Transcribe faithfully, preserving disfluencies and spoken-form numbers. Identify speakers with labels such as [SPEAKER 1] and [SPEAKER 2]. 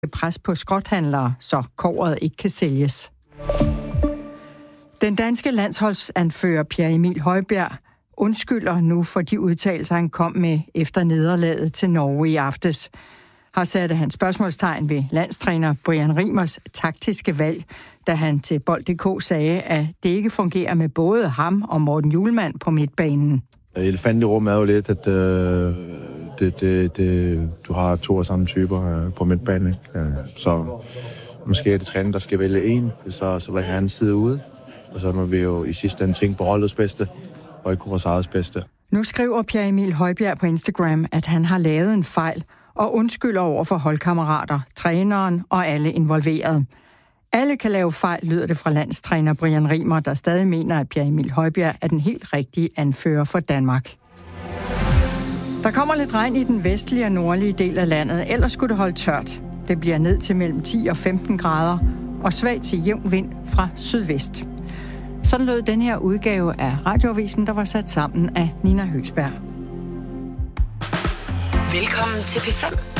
[SPEAKER 1] pres på skrothandlere, så kobberet ikke kan sælges. Den danske landsholdsanfører Pierre Emil Højbjerg undskylder nu for de udtalelser, han kom med efter nederlaget til Norge i aftes. Har sat han spørgsmålstegn ved landstræner Brian Riemers taktiske valg, da han til Bold punktum d k sagde, at det ikke fungerer med både ham og Morten Hjulmand på midtbanen.
[SPEAKER 2] Elefanten i rummet er jo lidt, at øh, det, det, det, du har to af samme typer øh, på midtbanen. Ikke? Så måske er det træner, der skal vælge en, så, så vil han sidde ude. Og så må vi jo i sidste ende tænke på holdets bedste, og ikke vores eget bedste.
[SPEAKER 1] Nu skriver Pierre Emil Højbjerg på Instagram, at han har lavet en fejl, og undskylder over for holdkammerater, træneren og alle involverede. Alle kan lave fejl, lyder det fra landstræner Brian Riemer, der stadig mener, at Pierre Emil Højbjerg er den helt rigtige anfører for Danmark. Der kommer lidt regn i den vestlige og nordlige del af landet, ellers skulle det holde tørt. Det bliver ned til mellem ti og femten grader, og svag til jævn vind fra sydvest. Sådan lød den her udgave af Radioavisen, der var sat sammen af Nina Høgsberg.
[SPEAKER 3] Velkommen til P fem.